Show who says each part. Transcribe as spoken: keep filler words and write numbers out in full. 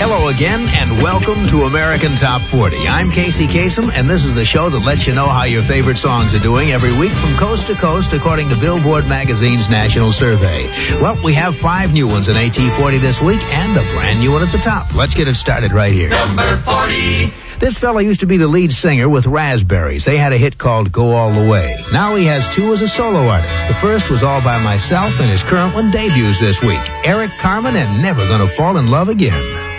Speaker 1: Hello again, and welcome to American Top forty. I'm Casey Kasem, and this is the show that lets you know how your favorite songs are doing every week from coast to coast, according to Billboard Magazine's national survey. Well, we have five new ones in A T forty this week, and a brand new one at the top. Let's get it started right here.
Speaker 2: Number forty.
Speaker 1: This fella used to be the lead singer with Raspberries. They had a hit called Go All the Way. Now he has two as a solo artist. The first was All By Myself, and his current one debuts this week. Eric Carmen and Never Gonna Fall in Love Again.